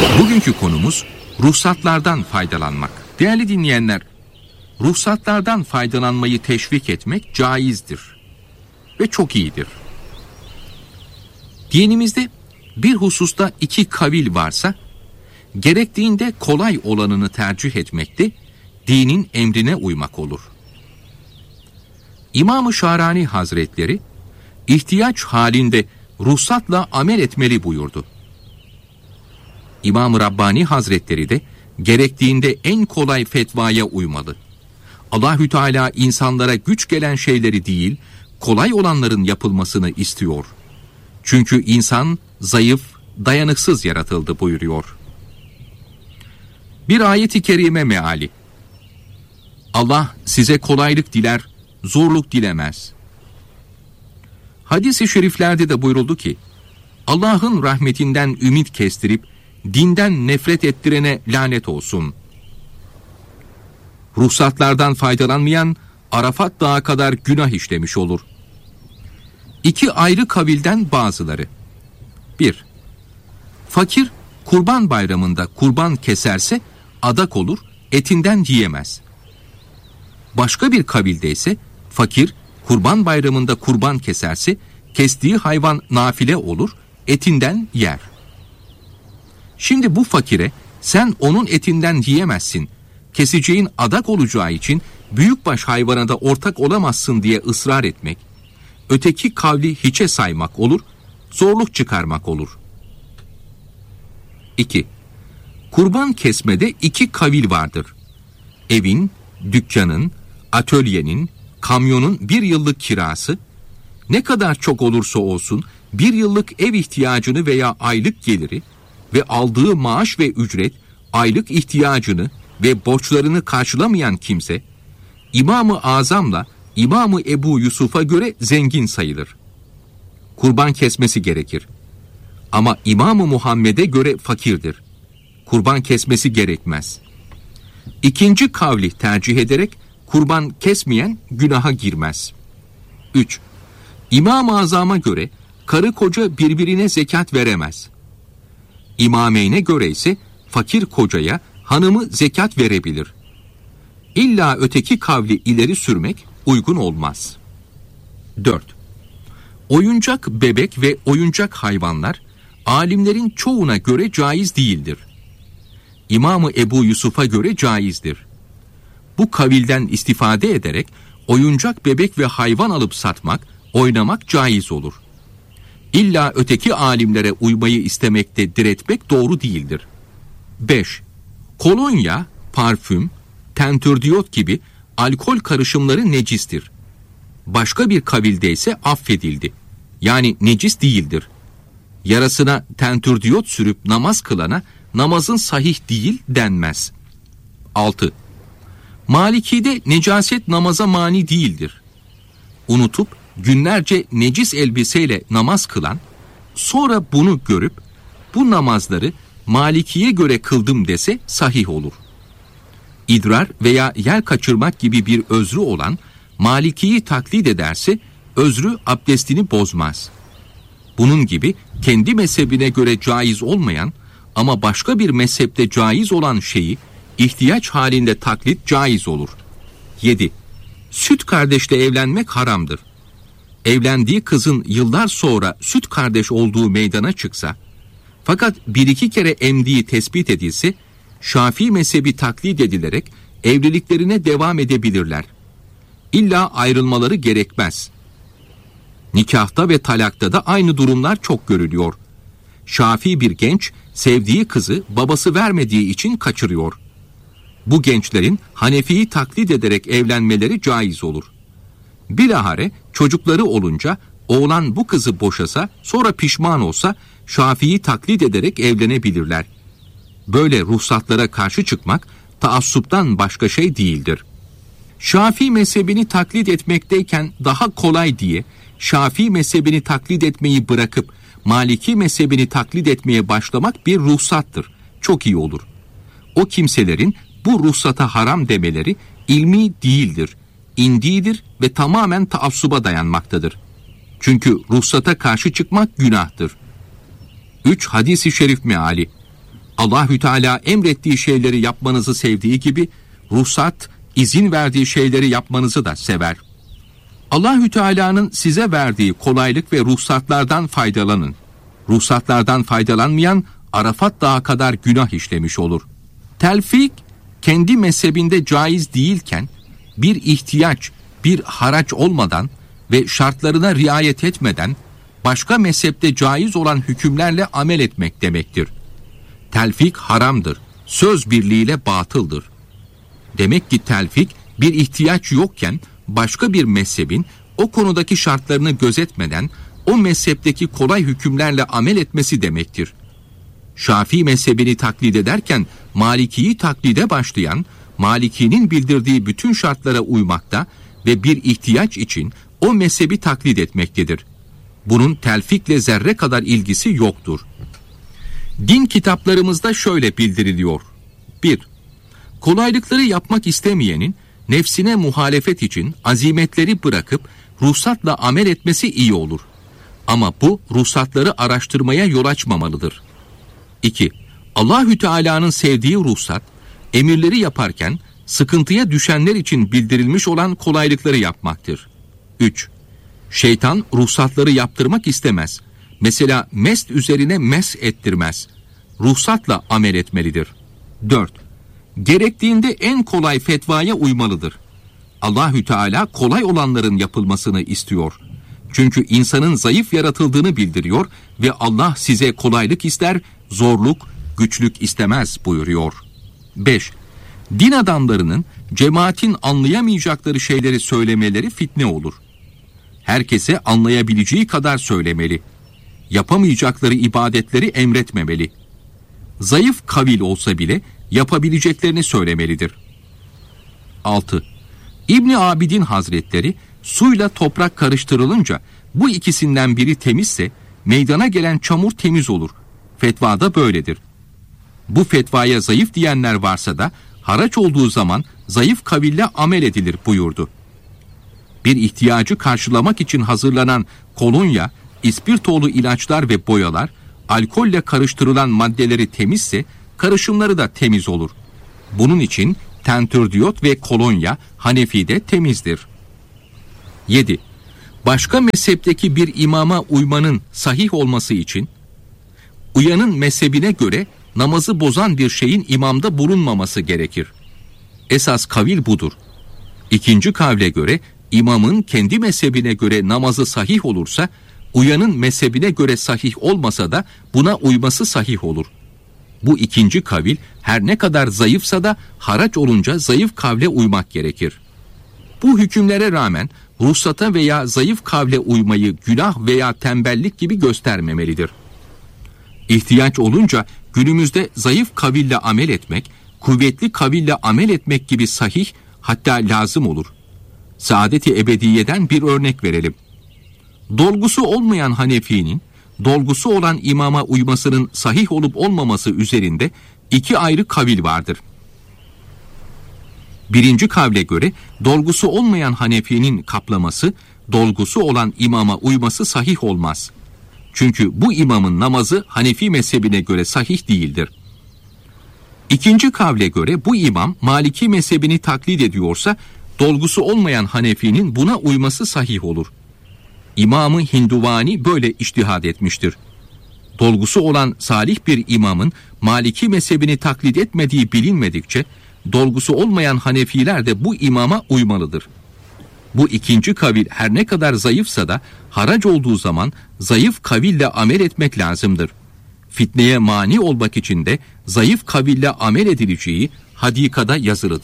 Bugünkü konumuz ruhsatlardan faydalanmak. Değerli dinleyenler, ruhsatlardan faydalanmayı teşvik etmek caizdir ve çok iyidir. Dinimizde bir hususta iki kavil varsa, gerektiğinde kolay olanını tercih etmek de dinin emrine uymak olur. İmam-ı Şarani Hazretleri, ihtiyaç halinde ruhsatla amel etmeli buyurdu. İmam-ı Rabbani Hazretleri de gerektiğinde en kolay fetvaya uymalı. Allahü Teala insanlara güç gelen şeyleri değil, kolay olanların yapılmasını istiyor. Çünkü insan zayıf, dayanıksız yaratıldı buyuruyor. Bir ayet-i kerime meali: Allah size kolaylık diler, zorluk dilemez. Hadis-i şeriflerde de buyuruldu ki, Allah'ın rahmetinden ümit kestirip dinden nefret ettirene lanet olsun. Ruhsatlardan faydalanmayan Arafat Dağı kadar günah işlemiş olur. İki ayrı kabilden bazıları. 1. Fakir Kurban Bayramı'nda kurban keserse adak olur, etinden yiyemez. Başka bir kabilde ise fakir Kurban Bayramı'nda kurban keserse kestiği hayvan nafile olur, etinden yer. Şimdi bu fakire sen onun etinden yiyemezsin, keseceğin adak olacağı için büyükbaş hayvana da ortak olamazsın diye ısrar etmek, öteki kavli hiçe saymak olur, zorluk çıkarmak olur. 2. Kurban kesmede iki kavil vardır. Evin, dükkanın, atölyenin, kamyonun bir yıllık kirası, ne kadar çok olursa olsun bir yıllık ev ihtiyacını veya aylık geliri ve aldığı maaş ve ücret aylık ihtiyacını ve borçlarını karşılamayan kimse, İmam-ı Azam'la İmam-ı Ebu Yusuf'a göre zengin sayılır. Kurban kesmesi gerekir. Ama İmam-ı Muhammed'e göre fakirdir. Kurban kesmesi gerekmez. İkinci kavli tercih ederek kurban kesmeyen günaha girmez. 3. İmam-ı Azam'a göre karı koca birbirine zekat veremez. İmameyne göre ise fakir kocaya hanımı zekat verebilir. İlla öteki kavli ileri sürmek uygun olmaz. 4. Oyuncak bebek ve oyuncak hayvanlar alimlerin çoğuna göre caiz değildir. İmam-ı Ebu Yusuf'a göre caizdir. Bu kavilden istifade ederek oyuncak bebek ve hayvan alıp satmak, oynamak caiz olur. İlla öteki alimlere uymayı istemekte diretmek doğru değildir. 5. Kolonya, parfüm, tentürdiyot gibi alkol karışımları necistir. Başka bir kavilde ise affedildi. Yani necis değildir. Yarasına tentürdiyot sürüp namaz kılana namazın sahih değil denmez. 6. Maliki'de necaset namaza mani değildir. Unutup günlerce necis elbiseyle namaz kılan, sonra bunu görüp bu namazları Maliki'ye göre kıldım dese sahih olur. İdrar veya yer kaçırmak gibi bir özrü olan Maliki'yi taklit ederse özrü abdestini bozmaz. Bunun gibi kendi mezhebine göre caiz olmayan ama başka bir mezhepte caiz olan şeyi ihtiyaç halinde taklit caiz olur. 7. Süt kardeşle evlenmek haramdır. Evlendiği kızın yıllar sonra süt kardeş olduğu meydana çıksa, fakat bir iki kere emdiği tespit edilse, Şafii mezhebi taklit edilerek evliliklerine devam edebilirler. İlla ayrılmaları gerekmez. Nikahta ve talakta da aynı durumlar çok görülüyor. Şafii bir genç sevdiği kızı babası vermediği için kaçırıyor. Bu gençlerin Hanefi'yi taklit ederek evlenmeleri caiz olur. Bilahare çocukları olunca oğlan bu kızı boşasa, sonra pişman olsa Şafii'yi taklit ederek evlenebilirler. Böyle ruhsatlara karşı çıkmak taassuptan başka şey değildir. Şafii mezhebini taklit etmekteyken daha kolay diye Şafii mezhebini taklit etmeyi bırakıp Maliki mezhebini taklit etmeye başlamak bir ruhsattır. Çok iyi olur. O kimselerin bu ruhsata haram demeleri ilmi değildir, indiğidir ve tamamen taassuba dayanmaktadır. Çünkü ruhsata karşı çıkmak günahtır. 3 hadis-i şerif meali: Allahü Teala emrettiği şeyleri yapmanızı sevdiği gibi ruhsat, izin verdiği şeyleri yapmanızı da sever. Allahü Teala'nın size verdiği kolaylık ve ruhsatlardan faydalanın. Ruhsatlardan faydalanmayan Arafat Dağı kadar günah işlemiş olur. Telfik kendi mezhebinde caiz değilken bir ihtiyaç, bir haraç olmadan ve şartlarına riayet etmeden başka mezhepte caiz olan hükümlerle amel etmek demektir. Telfik haramdır, söz birliğiyle batıldır. Demek ki telfik bir ihtiyaç yokken başka bir mezhebin o konudaki şartlarını gözetmeden o mezhepteki kolay hükümlerle amel etmesi demektir. Şafii mezhebini taklit ederken Maliki'yi taklide başlayan, Maliki'nin bildirdiği bütün şartlara uymakta ve bir ihtiyaç için o mezhebi taklit etmektedir. Bunun telfikle zerre kadar ilgisi yoktur. Din kitaplarımızda şöyle bildiriliyor. 1. Kolaylıkları yapmak istemeyenin nefsine muhalefet için azimetleri bırakıp ruhsatla amel etmesi iyi olur. Ama bu ruhsatları araştırmaya yol açmamalıdır. 2. Allahü Teala'nın sevdiği ruhsat, emirleri yaparken sıkıntıya düşenler için bildirilmiş olan kolaylıkları yapmaktır. 3. Şeytan ruhsatları yaptırmak istemez. Mesela mest üzerine mes ettirmez. Ruhsatla amel etmelidir. 4. Gerektiğinde en kolay fetvaya uymalıdır. Allahü Teala kolay olanların yapılmasını istiyor. Çünkü insanın zayıf yaratıldığını bildiriyor ve Allah size kolaylık ister, zorluk, güçlük istemez buyuruyor. 5. Din adamlarının cemaatin anlayamayacakları şeyleri söylemeleri fitne olur. Herkese anlayabileceği kadar söylemeli. Yapamayacakları ibadetleri emretmemeli. Zayıf kavil olsa bile yapabileceklerini söylemelidir. 6. İbn Abidin Hazretleri suyla toprak karıştırılınca bu ikisinden biri temizse meydana gelen çamur temiz olur. Fetva da böyledir. Bu fetvaya zayıf diyenler varsa da haraç olduğu zaman zayıf kaville amel edilir buyurdu. Bir ihtiyacı karşılamak için hazırlanan kolonya, ispirtolu ilaçlar ve boyalar, alkolle karıştırılan maddeleri temizse karışımları da temiz olur. Bunun için tentürdiyot ve kolonya Hanefi'de temizdir. 7. Başka mezhepteki bir imama uymanın sahih olması için uyanın mezhebine göre namazı bozan bir şeyin imamda bulunmaması gerekir. Esas kavil budur. İkinci kavle göre imamın kendi mezhebine göre namazı sahih olursa uyanın mezhebine göre sahih olmasa da buna uyması sahih olur. Bu ikinci kavil her ne kadar zayıfsa da haraç olunca zayıf kavle uymak gerekir. Bu hükümlere rağmen ruhsata veya zayıf kavle uymayı günah veya tembellik gibi göstermemelidir. İhtiyaç olunca günümüzde zayıf kaville amel etmek, kuvvetli kaville amel etmek gibi sahih hatta lazım olur. Saadet-i ebediyeden bir örnek verelim. Dolgusu olmayan Hanefi'nin dolgusu olan imama uymasının sahih olup olmaması üzerinde iki ayrı kavil vardır. Birinci kavle göre dolgusu olmayan Hanefi'nin kaplaması, dolgusu olan imama uyması sahih olmaz. Çünkü bu imamın namazı Hanefi mezhebine göre sahih değildir. İkinci kavle göre bu imam Maliki mezhebini taklit ediyorsa, dolgusu olmayan Hanefi'nin buna uyması sahih olur. İmam-ı Hinduvani böyle içtihad etmiştir. Dolgusu olan salih bir imamın Maliki mezhebini taklit etmediği bilinmedikçe, dolgusu olmayan Hanefiler de bu imama uymalıdır. Bu ikinci kavil her ne kadar zayıfsa da harac olduğu zaman zayıf kaville amel etmek lazımdır. Fitneye mani olmak için de zayıf kaville amel edileceği hadikada yazılıdır.